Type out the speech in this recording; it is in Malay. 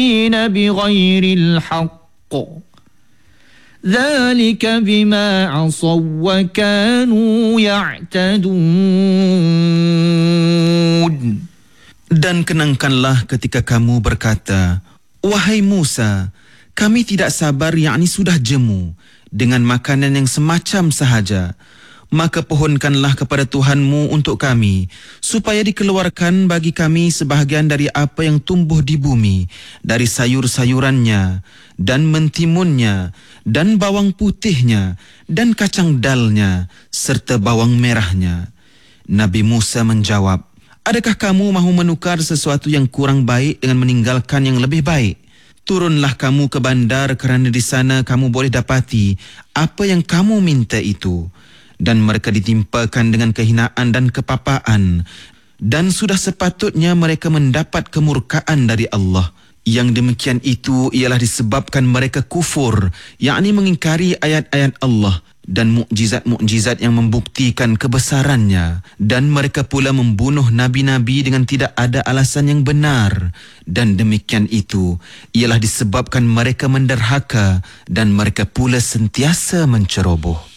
بغير الحق ذلك بما عصوا وكانوا يعتدون. Dan kenangkanlah ketika kamu berkata, wahai Musa, kami tidak sabar, yakni sudah jemu dengan makanan yang semacam sahaja. Maka pohonkanlah kepada Tuhanmu untuk kami, supaya dikeluarkan bagi kami sebahagian dari apa yang tumbuh di bumi, dari sayur-sayurannya, dan mentimunnya, dan bawang putihnya, dan kacang dalnya, serta bawang merahnya. Nabi Musa menjawab, adakah kamu mahu menukar sesuatu yang kurang baik dengan meninggalkan yang lebih baik? Turunlah kamu ke bandar kerana di sana kamu boleh dapati apa yang kamu minta itu. Dan mereka ditimpakan dengan kehinaan dan kepapaan, dan sudah sepatutnya mereka mendapat kemurkaan dari Allah. Yang demikian itu ialah disebabkan mereka kufur, yakni mengingkari ayat-ayat Allah dan mukjizat-mukjizat yang membuktikan kebesarannya, dan mereka pula membunuh nabi-nabi dengan tidak ada alasan yang benar, dan demikian itu ialah disebabkan mereka menderhaka dan mereka pula sentiasa menceroboh.